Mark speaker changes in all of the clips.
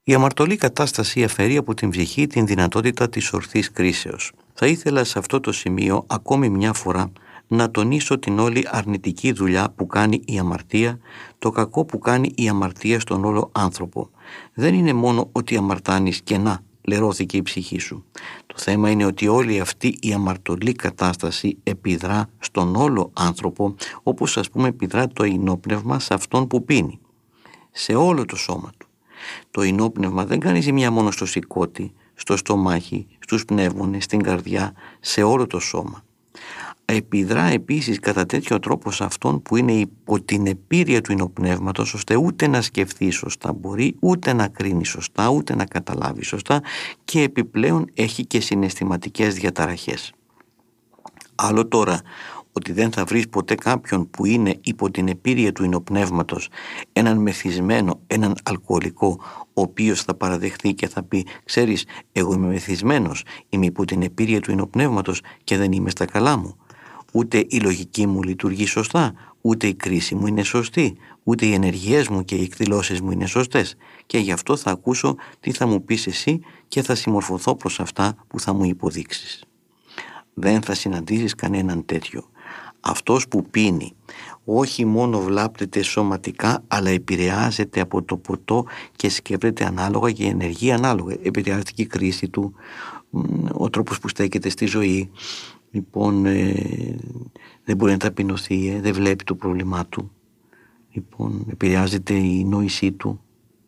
Speaker 1: Η αμαρτωλή κατάσταση αφαιρεί από την ψυχή την δυνατότητα της ορθής κρίσεως. Θα ήθελα σε αυτό το σημείο ακόμη μια φορά να τονίσω την όλη αρνητική δουλειά που κάνει η αμαρτία, το κακό που κάνει η αμαρτία στον όλο άνθρωπο. Δεν είναι μόνο ότι αμαρτάνεις και να, λερώθηκε η ψυχή σου. Το θέμα είναι ότι όλη αυτή η αμαρτωλή κατάσταση επιδρά στον όλο άνθρωπο, όπως ας πούμε επιδρά το ινόπνευμα σε αυτόν που πίνει, σε όλο το σώμα του. Το ινόπνευμα δεν κάνει ζημιά μόνο στο σηκώτη, στο στομάχι, στους πνεύμονες, στην καρδιά, σε όλο το σώμα. Επιδρά επίσης κατά τέτοιο τρόπο σε αυτόν που είναι υπό την επίρρεια του ινοπνεύματος, ώστε ούτε να σκεφτεί σωστά μπορεί, ούτε να κρίνει σωστά, ούτε να καταλάβει σωστά, και επιπλέον έχει και συναισθηματικές διαταραχές. Άλλο τώρα ότι δεν θα βρεις ποτέ κάποιον που είναι υπό την επίρρεια του ινοπνεύματος, έναν μεθυσμένο, έναν αλκοολικό, ο οποίος θα παραδεχθεί και θα πει «Ξέρεις, εγώ είμαι μεθυσμένος, είμαι υπό την επίρρεια του ινοπνεύματος και δεν είμαι στα καλά μου. Ούτε η λογική μου λειτουργεί σωστά, ούτε η κρίση μου είναι σωστή, ούτε οι ενεργειές μου και οι εκδηλώσεις μου είναι σωστές και γι' αυτό θα ακούσω τι θα μου πεις εσύ και θα συμμορφωθώ προς αυτά που θα μου υποδείξεις». Δεν θα συναντήσεις κανέναν τέτοιο. Αυτός που πίνει όχι μόνο βλάπτεται σωματικά, αλλά επηρεάζεται από το ποτό και σκέπτεται ανάλογα και η ενεργεί ανάλογα. Επηρεάζεται και η κρίση του, ο τρόπος που στέκεται στη ζωή. Λοιπόν, δεν μπορεί να ταπεινωθεί, δεν βλέπει το πρόβλημά του. Λοιπόν, επηρεάζεται η νόησή του.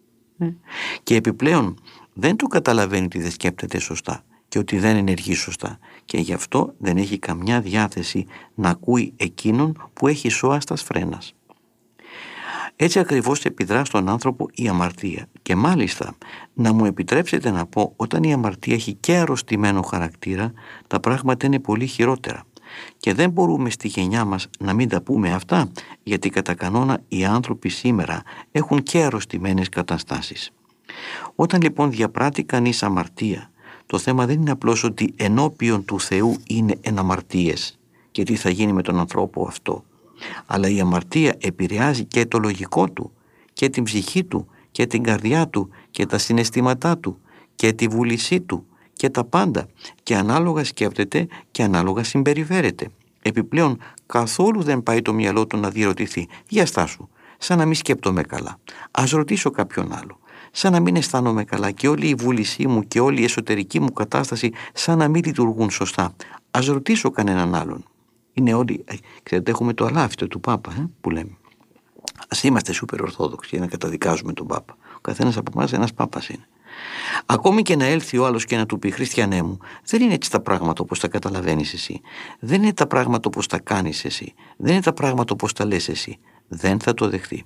Speaker 1: Και επιπλέον δεν το καταλαβαίνει ότι δεν σκέπτεται σωστά και ότι δεν ενεργεί σωστά και γι' αυτό δεν έχει καμιά διάθεση να ακούει εκείνον που έχει σώαστας φρένας. Έτσι ακριβώς επιδρά στον άνθρωπο η αμαρτία και μάλιστα να μου επιτρέψετε να πω, όταν η αμαρτία έχει και αρρωστημένο χαρακτήρα, τα πράγματα είναι πολύ χειρότερα και δεν μπορούμε στη γενιά μας να μην τα πούμε αυτά, γιατί κατά κανόνα οι άνθρωποι σήμερα έχουν και αρρωστημένες καταστάσεις. Όταν λοιπόν διαπράττει κανείς αμαρτία, το θέμα δεν είναι απλώς ότι ενώπιον του Θεού είναι εν αμαρτίες και τι θα γίνει με τον ανθρώπο αυτό, αλλά η αμαρτία επηρεάζει και το λογικό του και την ψυχή του και την καρδιά του και τα συναισθήματά του και τη βούλησή του και τα πάντα, και ανάλογα σκέπτεται και ανάλογα συμπεριφέρεται. Επιπλέον καθόλου δεν πάει το μυαλό του να διερωτηθεί «Για στάσου, σαν να μην σκέπτομαι καλά, ας ρωτήσω κάποιον άλλο», σαν να μην αισθάνομαι καλά και όλη η βούλησή μου και όλη η εσωτερική μου κατάσταση σαν να μην λειτουργούν σωστά, ας ρωτήσω κανέναν άλλον. Είναι όλοι, ξέρετε, έχουμε το αλάφιτο του Πάπα που λέμε. Ας είμαστε σούπερ ορθόδοξοι για να καταδικάζουμε τον Πάπα. Ο καθένας από εμάς ένας Πάπας είναι. Ακόμη και να έλθει ο άλλος και να του πει «Χριστιανέ μου, δεν είναι έτσι τα πράγματα όπως τα καταλαβαίνεις εσύ. Δεν είναι τα πράγματα όπως τα κάνεις εσύ. Δεν είναι τα πράγματα όπως τα λες εσύ». Δεν θα το δεχτεί.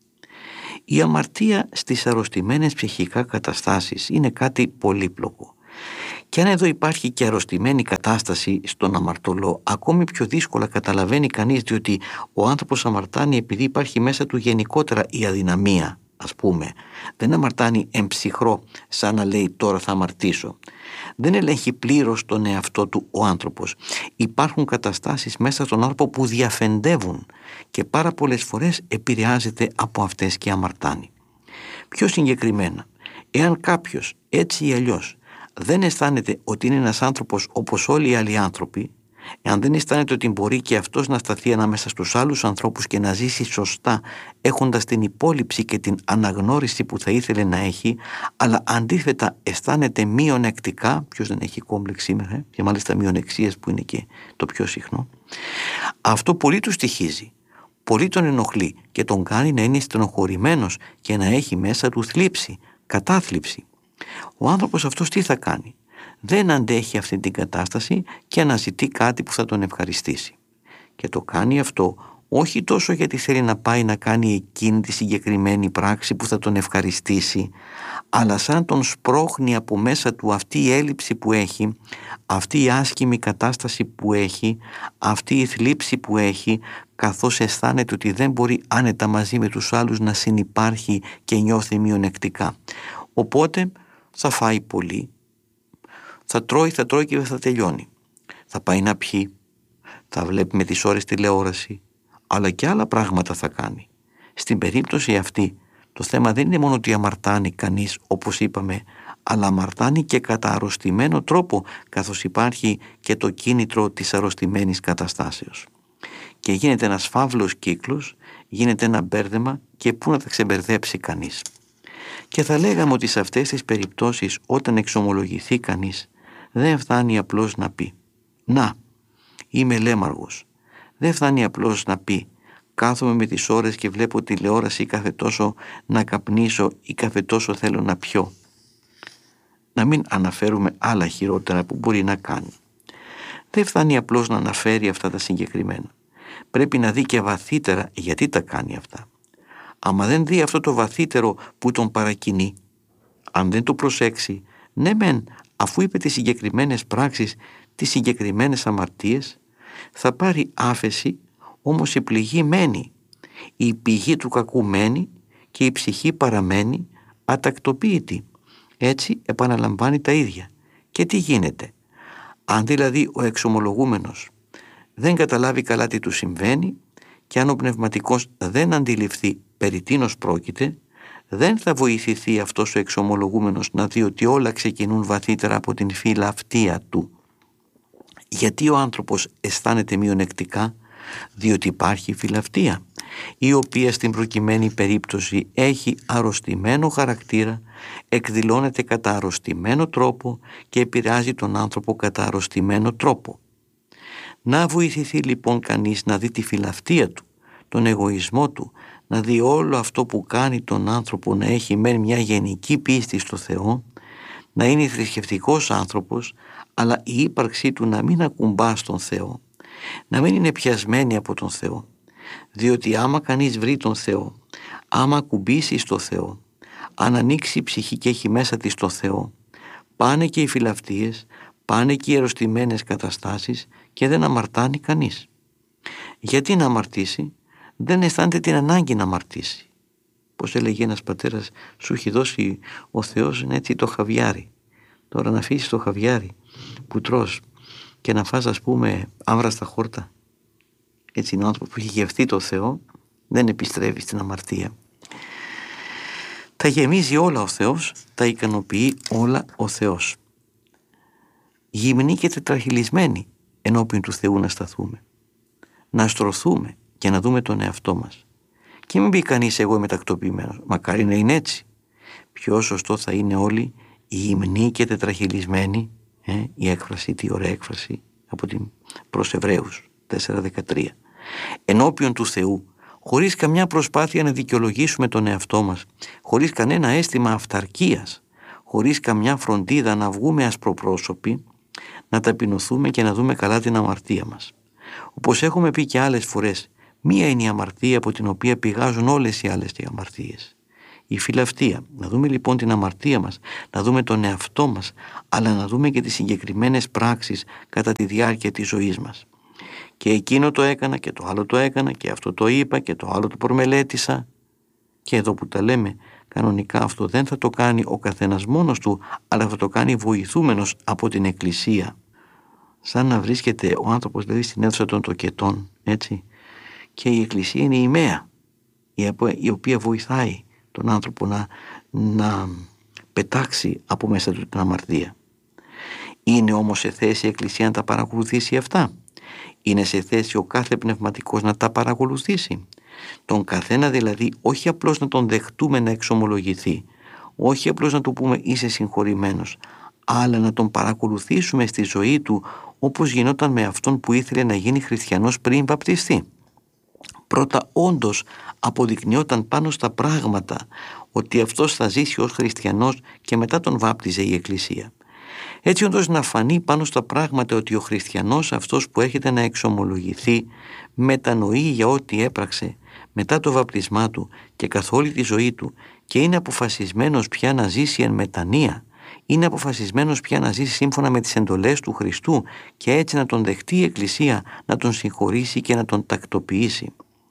Speaker 1: Η αμαρτία στις αρρωστημένες ψυχικά καταστάσεις είναι κάτι πολύπλοκο. Και αν εδώ υπάρχει και αρρωστημένη κατάσταση στον αμαρτωλό, ακόμη πιο δύσκολα καταλαβαίνει κανείς, διότι ο άνθρωπος αμαρτάνει επειδή υπάρχει μέσα του γενικότερα η αδυναμία, ας πούμε. Δεν αμαρτάνει εμψυχρό σαν να λέει «τώρα θα αμαρτήσω». Δεν ελέγχει πλήρως τον εαυτό του ο άνθρωπος. Υπάρχουν καταστάσεις μέσα στον άνθρωπο που διαφεντεύουν και πάρα πολλές φορές επηρεάζεται από αυτές και αμαρτάνει. Πιο συγκεκριμένα, εάν κάποιος έτσι ή αλλιώς δεν αισθάνεται ότι είναι ένας άνθρωπος όπως όλοι οι άλλοι άνθρωποι, εάν δεν αισθάνεται ότι μπορεί και αυτός να σταθεί ανάμεσα στους άλλους ανθρώπους και να ζήσει σωστά, έχοντας την υπόλοιψη και την αναγνώριση που θα ήθελε να έχει, αλλά αντίθετα αισθάνεται μειονεκτικά, ποιος δεν έχει κόμπλεξ σήμερα, και μάλιστα μειονεξίες που είναι και το πιο συχνό, αυτό πολύ του στοιχίζει, πολύ τον ενοχλεί και τον κάνει να είναι στενοχωρημένος και να έχει μέσα του θλίψη, κατάθλιψη. Ο άνθρωπος αυτός τι θα κάνει? Δεν αντέχει αυτή την κατάσταση και αναζητεί κάτι που θα τον ευχαριστήσει. Και το κάνει αυτό όχι τόσο γιατί θέλει να πάει να κάνει εκείνη τη συγκεκριμένη πράξη που θα τον ευχαριστήσει, αλλά σαν τον σπρώχνει από μέσα του αυτή η έλλειψη που έχει, αυτή η άσχημη κατάσταση που έχει, αυτή η θλίψη που έχει, καθώς αισθάνεται ότι δεν μπορεί άνετα μαζί με τους άλλους να συνυπάρχει και νιώθει μειονεκτικά. Οπότε θα φάει πολύ, θα τρώει και δεν θα τελειώνει. Θα πάει να πιει, θα βλέπει με τις ώρες τηλεόραση, αλλά και άλλα πράγματα θα κάνει. Στην περίπτωση αυτή Το θέμα δεν είναι μόνο ότι αμαρτάνει κανείς, όπως είπαμε, αλλά αμαρτάνει και κατά αρρωστημένο τρόπο, καθώς υπάρχει και το κίνητρο της αρρωστημένης καταστάσεως. Και γίνεται ένας φαύλος κύκλος, γίνεται ένα μπέρδεμα και πού να τα ξεμπερδέψει κανείς. Και θα λέγαμε ότι σε αυτές τις περιπτώσεις, όταν εξομολογηθεί κανείς, δεν φτάνει απλώς να πει «Να, είμαι λέμαργος». Δεν φτάνει απλώς να πει «Κάθομαι με τις ώρες και βλέπω τηλεόραση κάθε τόσο να καπνίσω ή κάθε τόσο θέλω να πιω». Να μην αναφέρουμε άλλα χειρότερα που μπορεί να κάνει. Δεν φτάνει απλώς να αναφέρει αυτά τα συγκεκριμένα. Πρέπει να δει και βαθύτερα γιατί τα κάνει αυτά. Άμα δεν δει αυτό το βαθύτερο που τον παρακινεί, αν δεν το προσέξει, ναι μεν, αφού είπε τις συγκεκριμένες πράξεις, τις συγκεκριμένες αμαρτίες, θα πάρει άφεση, όμως η πληγή μένει. Η πηγή του κακού μένει και η ψυχή παραμένει ατακτοποίητη. Έτσι επαναλαμβάνει τα ίδια. Και τι γίνεται? Αν δηλαδή ο εξομολογούμενος δεν καταλάβει καλά τι του συμβαίνει και αν ο πνευματικός δεν αντιληφθεί περί τίνος πρόκειται, δεν θα βοηθηθεί αυτός ο εξομολογούμενος να δει ότι όλα ξεκινούν βαθύτερα από την φιλαυτία του. Γιατί ο άνθρωπος αισθάνεται μειονεκτικά? Διότι υπάρχει φιλαυτία, η οποία στην προκειμένη περίπτωση έχει αρρωστημένο χαρακτήρα, εκδηλώνεται κατά αρρωστημένο τρόπο και επηρεάζει τον άνθρωπο κατά αρρωστημένο τρόπο. Να βοηθηθεί λοιπόν κανείς να δει τη φιλαυτία του, τον εγωισμό του, να δει όλο αυτό που κάνει τον άνθρωπο να έχει μεν μια γενική πίστη στο Θεό, να είναι θρησκευτικός άνθρωπος, αλλά η ύπαρξή του να μην ακουμπά στον Θεό, να μην είναι πιασμένη από τον Θεό. Διότι άμα κανείς βρει τον Θεό, άμα ακουμπήσει στο Θεό, αν ανοίξει η ψυχή και έχει μέσα της τον Θεό, πάνε και οι φιλαυτίες, πάνε και οι αρρωστημένες καταστάσεις και δεν αμαρτάνει κανείς. Γιατί να αμαρτήσει? Δεν αισθάνεται την ανάγκη να αμαρτήσει. Πώς έλεγε ένας πατέρας, σου έχει δώσει ο Θεός έτσι το χαβιάρι. Τώρα να αφήσεις το χαβιάρι που τρως και να φας ας πούμε άμβραστα χόρτα. Έτσι είναι ο άνθρωπος που έχει γευτεί το Θεό, δεν επιστρέφει στην αμαρτία. Τα γεμίζει όλα ο Θεός, τα ικανοποιεί όλα ο Θεός. Γυμνοί και τετραχυλισμένοι ενώπιον του Θεού να σταθούμε. Να στρωθούμε και να δούμε τον εαυτό μας. Και μην πει κανείς εγώ είμαι τακτοποιημένος. Μακάρι να είναι έτσι. Πιο σωστό θα είναι όλοι γυμνοί και τετραχυλισμένοι. Η έκφραση, τι ωραία έκφραση από την προς Εβραίους 4:13. Ενώπιον του Θεού, χωρίς καμιά προσπάθεια να δικαιολογήσουμε τον εαυτό μας, χωρίς κανένα αίσθημα αυταρκίας, χωρίς καμιά φροντίδα να βγούμε ασπροπρόσωποι, να ταπεινωθούμε και να δούμε καλά την αμαρτία μας. Όπως έχουμε πει και άλλες φορές, μία είναι η αμαρτία από την οποία πηγάζουν όλες οι άλλες οι αμαρτίες. Η φιλαυτία. Να δούμε λοιπόν την αμαρτία μας, να δούμε τον εαυτό μας, αλλά να δούμε και τις συγκεκριμένες πράξεις κατά τη διάρκεια της ζωής μας. Και εκείνο το έκανα και το άλλο το έκανα και αυτό το είπα και το άλλο το προμελέτησα. Και εδώ που τα λέμε, κανονικά αυτό δεν θα το κάνει ο καθένας μόνος του, αλλά θα το κάνει βοηθούμενος από την Εκκλησία. Σαν να βρίσκεται ο άνθρωπος δηλαδή στην αίθουσα των τοκετών, έτσι. Και η Εκκλησία είναι η μαία, η οποία βοηθάει τον άνθρωπο να πετάξει από μέσα του την αμαρτία. Είναι όμως σε θέση η Εκκλησία να τα παρακολουθήσει αυτά? Είναι σε θέση ο κάθε πνευματικός να τα παρακολουθήσει? Τον καθένα δηλαδή όχι απλώς να τον δεχτούμε να εξομολογηθεί, όχι απλώς να του πούμε είσαι συγχωρημένος, αλλά να τον παρακολουθήσουμε στη ζωή του όπως γινόταν με αυτόν που ήθελε να γίνει χριστιανός πριν βαπτιστεί. Πρώτα όντως αποδεικνυόταν πάνω στα πράγματα ότι αυτός θα ζήσει ως χριστιανός και μετά τον βάπτιζε η Εκκλησία. Έτσι όντως να φανεί πάνω στα πράγματα ότι ο χριστιανός αυτός που έρχεται να εξομολογηθεί μετανοεί για ό,τι έπραξε μετά το βαπτισμά του και καθ' όλη τη ζωή του και είναι αποφασισμένος πια να ζήσει εν μετανία, είναι αποφασισμένος πια να ζήσει σύμφωνα με τις εντολές του Χριστού και έτσι να τον δεχτεί η Εκκλησία, να τον συγχωρήσει και να τον τακτοποιήσει.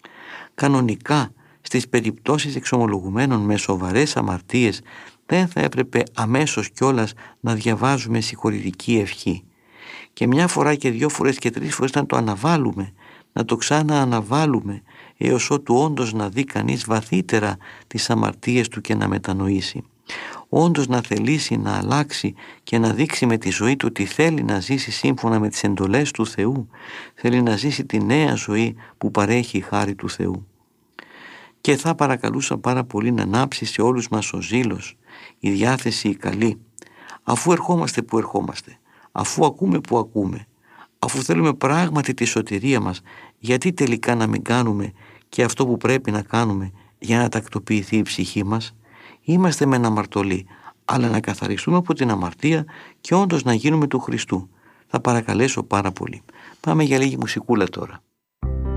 Speaker 1: Κανονικά στις περιπτώσεις εξομολογουμένων με σοβαρές αμαρτίες δεν θα έπρεπε αμέσως κιόλας να διαβάζουμε συγχωρητική ευχή και μια φορά και 2 φορές και 3 φορές να το αναβάλουμε, να το ξανααναβάλουμε έως ότου όντως να δει κανείς βαθύτερα τις αμαρτίες του και να μετανοήσει. Όντως να θελήσει να αλλάξει και να δείξει με τη ζωή του ότι θέλει να ζήσει σύμφωνα με τις εντολές του Θεού, θέλει να ζήσει τη νέα ζωή που παρέχει η χάρη του Θεού. Και θα παρακαλούσα πάρα πολύ να ανάψει σε όλους μας ο ζήλος, η διάθεση η καλή, αφού ερχόμαστε που ερχόμαστε, αφού ακούμε που ακούμε, αφού θέλουμε πράγματι τη σωτηρία μας, γιατί τελικά να μην κάνουμε και αυτό που πρέπει να κάνουμε για να τακτοποιηθεί η ψυχή μας? Είμαστε μεν αμαρτωλοί, αλλά να καθαριστούμε από την αμαρτία και όντως να γίνουμε του Χριστού. Θα παρακαλέσω πάρα πολύ. Πάμε για λίγη μουσικούλα τώρα.